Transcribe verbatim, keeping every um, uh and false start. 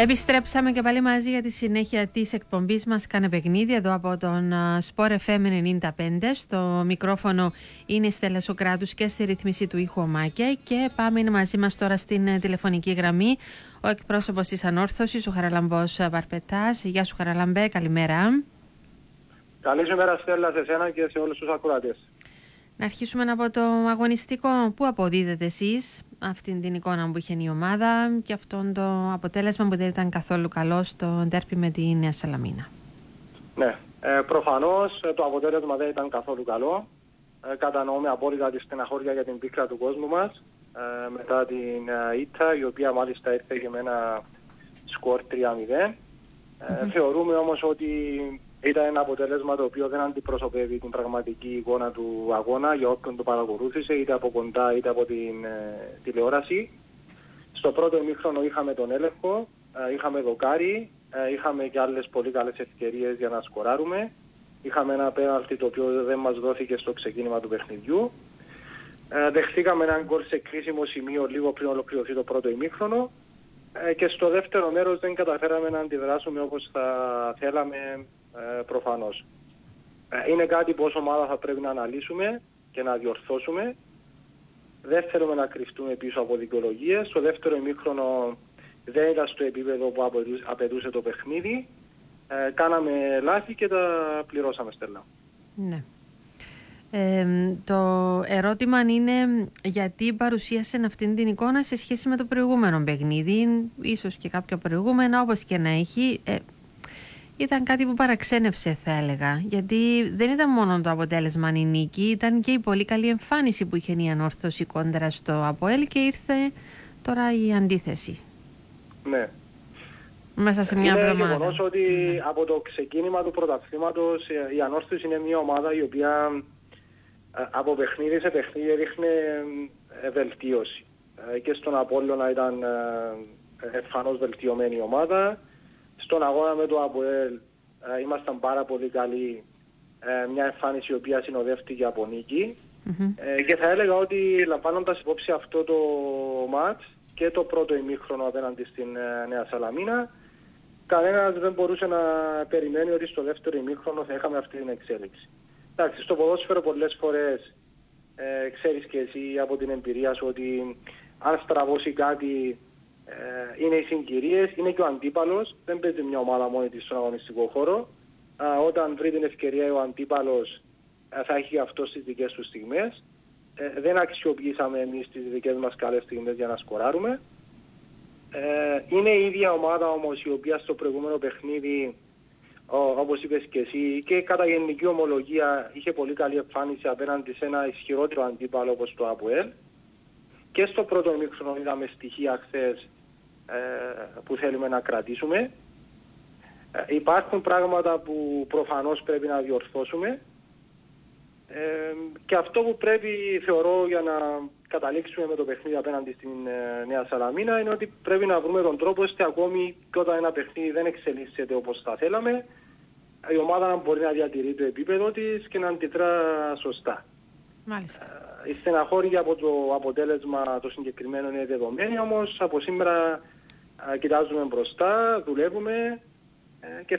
Επιστρέψαμε και πάλι μαζί για τη συνέχεια της εκπομπής μας Κάνε Παιχνίδι εδώ από τον Sport εφ εμ ενενήντα πέντε. Στο μικρόφωνο είναι η Στέλλα Σοκράτους και στη ρύθμιση του ήχου ο Μάκε. Και πάμε, είναι μαζί μας τώρα στην τηλεφωνική γραμμή ο εκπρόσωπος της Ανόρθωσης, ο Χαραλαμπός Παρπετάς. Γεια σου Χαραλαμπέ, καλημέρα. Καλή σου μέρα Στέλλα, σε εσένα και σε όλους τους ακροατές. Να αρχίσουμε από το αγωνιστικό. Πού αποδίδετε εσείς αυτήν την εικόνα που είχε η ομάδα και αυτό το αποτέλεσμα που δεν ήταν καθόλου καλό στο ντέρπι με τη Νέα Σαλαμίνα? Ναι, ε, προφανώς το αποτέλεσμα δεν ήταν καθόλου καλό. Ε, κατανοούμε απόλυτα τη στεναχώρια για την πίκρα του κόσμου μας ε, μετά την ε, ήττα, η οποία μάλιστα ήρθε και με ένα σκορ τρία μηδέν. Ε, mm-hmm. Θεωρούμε όμως ότι ήταν ένα αποτέλεσμα το οποίο δεν αντιπροσωπεύει την πραγματική εικόνα του αγώνα για όποιον το παρακολούθησε, είτε από κοντά είτε από την ε, τηλεόραση. Στο πρώτο ημίχρονο είχαμε τον έλεγχο, ε, είχαμε δοκάρι, ε, είχαμε και άλλες πολύ καλές ευκαιρίες για να σκοράρουμε. Είχαμε ένα πέναλτι το οποίο δεν μας δόθηκε στο ξεκίνημα του παιχνιδιού. Ε, δεχτήκαμε έναν γκολ σε κρίσιμο σημείο λίγο πριν ολοκληρωθεί το πρώτο ημίχρονο. Ε, και στο δεύτερο μέρος δεν καταφέραμε να αντιδράσουμε όπως θα θέλαμε. Ε, προφανώς. Ε, είναι κάτι που ως ομάδα θα πρέπει να αναλύσουμε και να διορθώσουμε. Δεν θέλουμε να κρυφτούμε πίσω από δικαιολογίες. Το δεύτερο ημίχρονο δεν ήταν στο επίπεδο που απαιτούσε, απαιτούσε το παιχνίδι. Ε, κάναμε λάθη και τα πληρώσαμε, Στέλλα. Ναι. Ε, το ερώτημα είναι γιατί παρουσίασε αυτήν την εικόνα σε σχέση με το προηγούμενο παιχνίδι, ίσως και κάποια προηγούμενα, όπως και να έχει. Ε, Ήταν κάτι που παραξένευσε, θα έλεγα, γιατί δεν ήταν μόνο το αποτέλεσμα η νίκη, ήταν και η πολύ καλή εμφάνιση που είχε η Ανόρθωση κόντρα στο ΑΠΟΕΛ και ήρθε τώρα η αντίθεση. Ναι. Μέσα σε μια είναι εβδομάδα. Είναι γεγονός ότι ναι. από το ξεκίνημα του πρωταθλήματος η Ανόρθωση είναι μια ομάδα η οποία από παιχνίδι σε παιχνίδι δείχνει βελτίωση. Και στον Απόλλωνα ήταν εμφανώς βελτιωμένη η ομάδα. Στον αγώνα με το ΑΠΟΕΛ ε, ήμασταν πάρα πολύ καλοί, ε, μια εμφάνιση η οποία συνοδεύτηκε από νίκη. Mm-hmm. Ε, και θα έλεγα ότι λαμβάνοντας υπόψη αυτό το μάτς και το πρώτο ημίχρονο απέναντι στην ε, Νέα Σαλαμίνα, κανένας δεν μπορούσε να περιμένει ότι στο δεύτερο ημίχρονο θα είχαμε αυτή την εξέλιξη. Εντάξει, στο ποδόσφαιρο πολλές φορές ε, ξέρεις και εσύ από την εμπειρία σου ότι αν στραβώσει κάτι, Ε, είναι οι συγκυρίες, είναι και ο αντίπαλος. Δεν παίζει μια ομάδα μόνη της στον αγωνιστικό χώρο. Α, όταν βρει την ευκαιρία ο αντίπαλος α, θα έχει αυτό στις δικές του στιγμές. Ε, δεν αξιοποιήσαμε εμείς τις δικές μας καλές στιγμές για να σκοράρουμε. Ε, είναι η ίδια ομάδα όμως η οποία στο προηγούμενο παιχνίδι, ο, όπως είπες και εσύ, και κατά γενική ομολογία είχε πολύ καλή εμφάνιση απέναντι σε ένα ισχυρότερο αντίπαλο όπως το ΑΠΟΕΛ. Και στο πρώτο ημίχρονο είδαμε στοιχεία χθες ε, που θέλουμε να κρατήσουμε. Ε, υπάρχουν πράγματα που προφανώς πρέπει να διορθώσουμε. Ε, και αυτό που πρέπει, θεωρώ, για να καταλήξουμε με το παιχνίδι απέναντι στην ε, Νέα Σαλαμίνα είναι ότι πρέπει να βρούμε τον τρόπο ώστε ακόμη και όταν ένα παιχνίδι δεν εξελίσσεται όπως θα θέλαμε, η ομάδα να μπορεί να διατηρεί το επίπεδο της και να αντιδρά σωστά. Μάλιστα. Η στεναχώρια από το αποτέλεσμα το συγκεκριμένο είναι δεδομένη, όμως από σήμερα α, κοιτάζουμε μπροστά, δουλεύουμε ε, και